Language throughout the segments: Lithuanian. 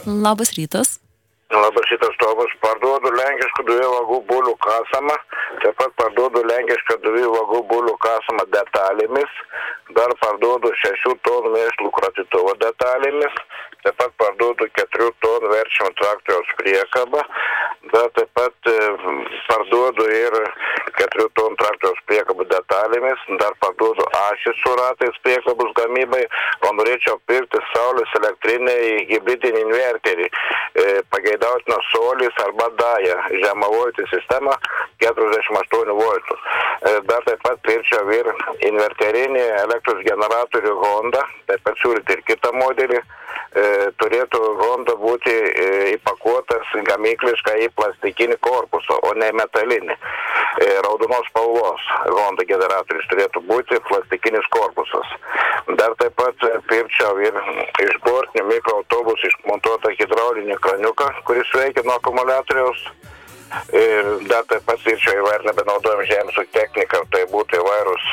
Labas rytas. Labas rytas, Tomas. Parduodu lenkiškų 2 vagų bulių kasamą, taip pat parduodu lenkišką 2 vagų bulių kasamą detalėmis, dar parduodu 6 tonų mėšlų kratytuvo detalėmis, taip pat parduodu 4 tonų verčiamą traktoriaus priekabą, dar taip pat parduodu ir 4 tonų traktoriaus priekabų detalėmis, dar parduodu ašį su ratais priekabus gamybai, o norėčiau pirkti saulės elektrinę į hibridinį inverterį. Pageidautinos solis arba daja, žemavoltį sistema 48 voltų. Dar taip pat pirčiau ir inverterinį elektros generatorių Honda, taip pat siūlyti ir kitą modelį. Turėtų Honda būti įpakuotas gamykliškai į plastikinį korpusą, o ne metalinį. Raudonos spalvos Honda generatorius turėtų būti plastikinis korpusas. Dar taip pat pirčiau ir iš bortinių mikroautobusų išmontuotą hidraulinį kraniuką, kuris veikia nuo akumuliatoriaus. Ir dar taip pat pirčiau įvairių nebenaudojam žemės ūkio techniką, tai būtų įvairūs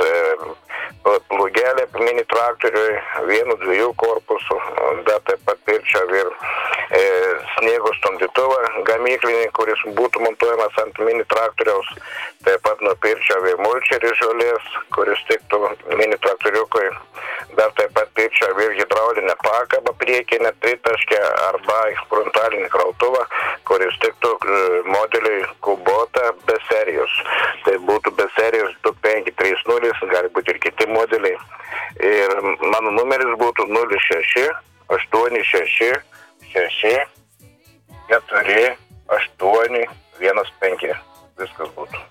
plūgelė mini traktoriui, 1-2 korpusų, dar taip pat pirčiau ir sniego stumdytuvą gamyklinį, kuris būtų montuojamas ant mini traktoriaus, taip pat nupirčiau ir mulčerį žolės, kuris tiktų mini traktoriukui, dar taip pat pirčiau ir hidraulinę pakabą priekinę tritaškę arba frontalinį krautuvą, kuris tiktų modeliui Kubota be serijos. Tai būtų be serijos 2530, gali būti ir kiti modeliai. Ir mano numeris būtų 06 86 6 4 8 1 5. Viskas būtų.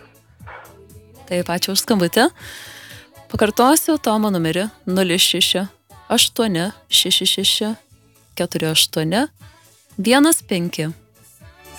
Taip, ačiū už skambutį. Pakartosiu Tomo numerį 06 8 66 48 15.